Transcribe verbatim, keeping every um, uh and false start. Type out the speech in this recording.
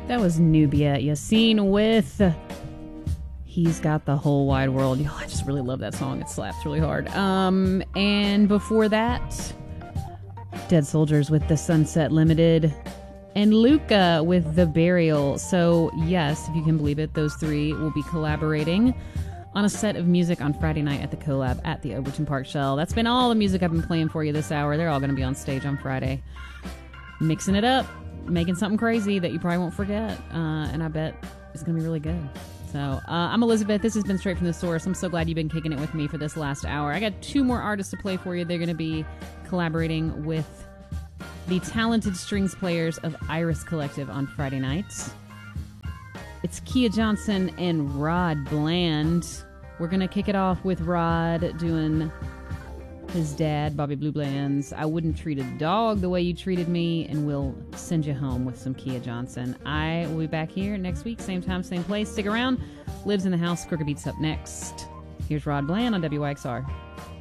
That was Nubia Yassine with He's Got the Whole Wide World. Oh, I just really love that song. It slaps really hard. Um, and before that, Dead Soldiers with The Sunset Limited and Luca with The Burial. So yes, if you can believe it, those three will be collaborating on a set of music on Friday night at the Collab at the Overton Park Shell. That's been all the music I've been playing for you this hour. They're all going to be on stage on Friday, mixing it up, making something crazy that you probably won't forget. Uh, and I bet it's going to be really good. So uh, I'm Elizabeth. This has been Straight from the Source. I'm so glad you've been kicking it with me for this last hour. I got two more artists to play for you. They're going to be collaborating with the talented strings players of Iris Collective on Friday nights. It's Kia Johnson and Rod Bland. We're going to kick it off with Rod doing his dad, Bobby Blue Bland's I Wouldn't Treat a Dog the Way You Treated Me, and we'll send you home with some Kia Johnson. I will be back here next week, same time, same place. Stick around. Lives in the House. Crooked Beats up next. Here's Rod Bland on W Y X R.